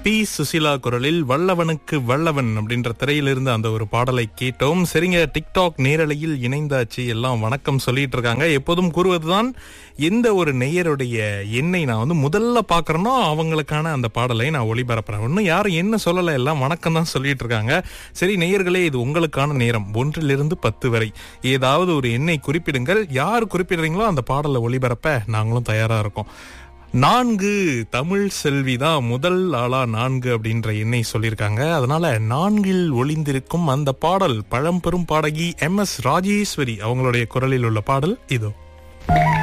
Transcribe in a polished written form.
B Susheela குரலில் வல்லவனுக்கு வல்லவன் அப்படின்ற திரையிலிருந்து அந்த ஒரு பாடலை கேட்டோம். சரிங்க, டிக்டாக் நேரலையில் இணைந்தாச்சு, எல்லாம் வணக்கம் சொல்லிட்டு இருக்காங்க. எப்போதும் கூறுவதுதான், எந்த ஒரு நேயருடைய எண்ணை நான் முதல்ல பாக்குறேனோ அவங்களுக்கான அந்த பாடலை நான் ஒளிபரப்புறேன். ஒன்னும் யாரும் என்ன சொல்லல, எல்லாம் வணக்கம் தான் சொல்லிட்டு இருக்காங்க. சரி நேயர்களே, இது உங்களுக்கான நேரம். 1 to 10 வரை ஏதாவது ஒரு எண்ணை குறிப்பிடுங்கள். யார் குறிப்பிடுறீங்களோ அந்த பாடலை ஒளிபரப்ப நாங்களும் தயாரா இருக்கோம். 4 தமிழ் செல்வி தான் முதல் ஆளா 4 அப்படின்ற எண்ணை சொல்லியிருக்காங்க. அதனால 4 ஒளிந்திருக்கும் அந்த பாடல் பழம்பெரும் பாடகி MS ராஜேஸ்வரி அவங்களுடைய குரலில் உள்ள பாடல் இதோ.